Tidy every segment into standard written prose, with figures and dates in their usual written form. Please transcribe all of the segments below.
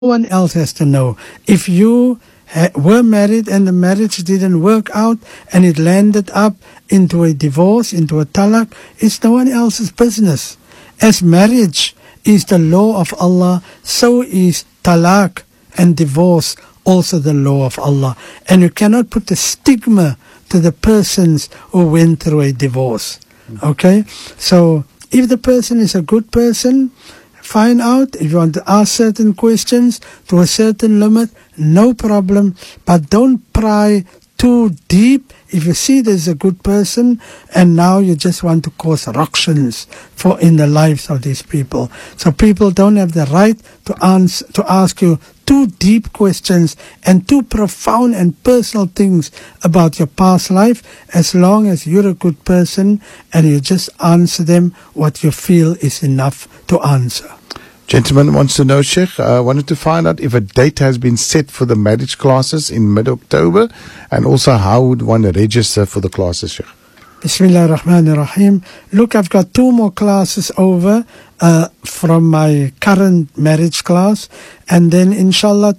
one else has to know. If you were married and the marriage didn't work out and it landed up into a divorce, into a talaq, it's no one else's business. As marriage is the law of Allah, so is talaq and divorce also the law of Allah. And you cannot put a stigma to the persons who went through a divorce. Okay? So if the person is a good person, find out. If you want to ask certain questions to a certain limit, no problem. But don't pry too deep. If you see there's a good person and now you just want to cause ructions in the lives of these people. So people don't have the right to ask you too deep questions and too profound and personal things about your past life, as long as you're a good person and you just answer them what you feel is enough to answer. Gentleman wants to know, Sheikh, wanted to find out if a date has been set for the marriage classes in mid-October, and also how would one register for the classes, Sheikh? Bismillah ar-Rahman ar-Rahim. Look, I've got 2 more classes over from my current marriage class, and then inshallah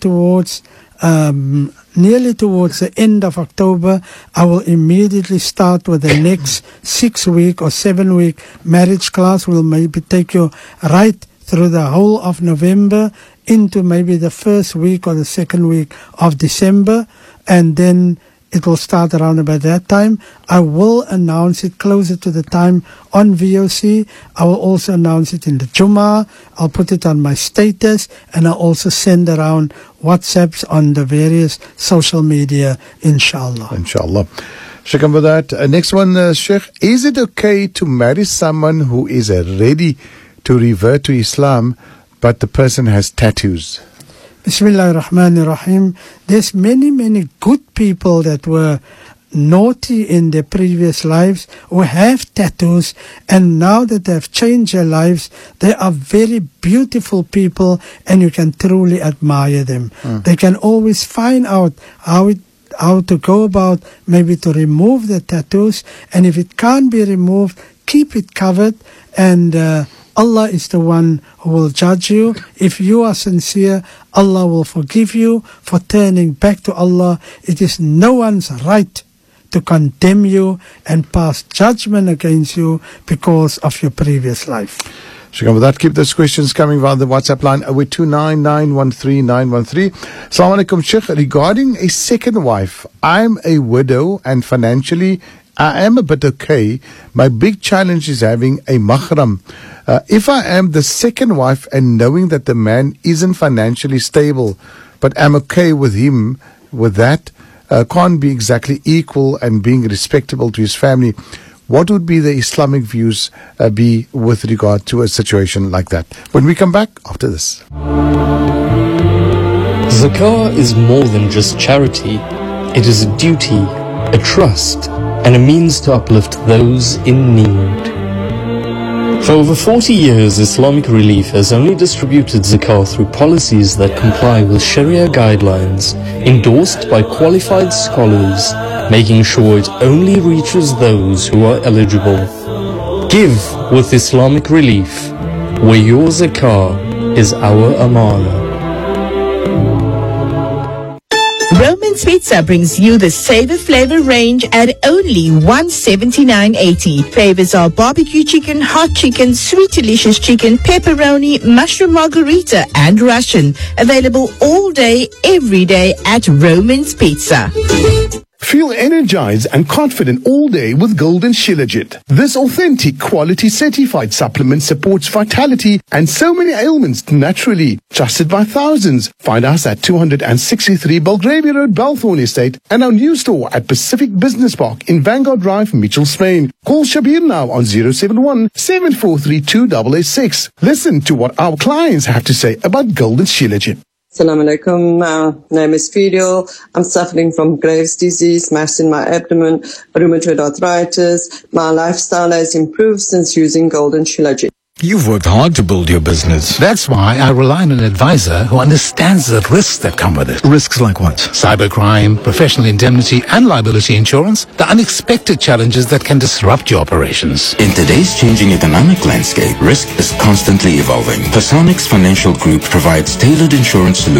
nearly towards the end of October, I will immediately start with the next 6-week or 7-week marriage class. Will maybe take you right through the whole of November into maybe the first week or the second week of December, and then it will start around about that time. I will announce it closer to the time on VOC. I will also announce it in the Jummah. I'll put it on my status, and I'll also send around WhatsApps on the various social media, inshallah. Inshallah. Shukran for that. Next one, Sheikh. Is it okay to marry someone who is ready to revert to Islam, but the person has tattoos? Bismillah ar-Rahman ar-Rahim. There's many good people that were naughty in their previous lives who have tattoos, and now that they have changed their lives, they are very beautiful people, and you can truly admire them. They can always find out how to go about maybe to remove the tattoos, and if it can't be removed, keep it covered, and Allah is the one who will judge you. If you are sincere, Allah will forgive you for turning back to Allah. It is no one's right to condemn you and pass judgment against you because of your previous life. Shukran for that. Keep those questions coming via the WhatsApp line 0829913 Assalamu alaikum, Sheikh. Regarding a second wife, I'm a widow and financially I am a bit okay. My big challenge is having a mahram. If I am the second wife and knowing that the man isn't financially stable, but I'm okay with him, with that, can't be exactly equal and being respectable to his family, what would be the Islamic views be with regard to a situation like that? When we come back after this. Zakah is more than just charity. It is a duty, a trust, and a means to uplift those in need. For over 40 years, Islamic Relief has only distributed zakah through policies that comply with Sharia guidelines, endorsed by qualified scholars, making sure it only reaches those who are eligible. Give with Islamic Relief, where your zakah is our amana. Roman's Pizza brings you the Savor Flavor range at only $179.80. Flavors are barbecue chicken, hot chicken, sweet delicious chicken, pepperoni, mushroom margarita, and Russian. Available all day, every day at Roman's Pizza. Feel energized and confident all day with Golden Shilajit. This authentic, quality certified supplement supports vitality and so many ailments naturally. Trusted by thousands. Find us at 263 Belgravia Road, Balthorn Estate, and our new store at Pacific Business Park in Vanguard Drive, Mitchell, Spain. Call Shabir now on 071 743 2886. Listen to what our clients have to say about Golden Shilajit. Assalamu alaikum. My name is Fidel. I'm suffering from Graves' disease, mass in my abdomen, rheumatoid arthritis. My lifestyle has improved since using Golden Shilajit. You've worked hard to build your business. That's why I rely on an advisor who understands the risks that come with it. Risks like what? Cybercrime, professional indemnity and liability insurance, the unexpected challenges that can disrupt your operations. In today's changing economic landscape, risk is constantly evolving. Personix Financial Group provides tailored insurance solutions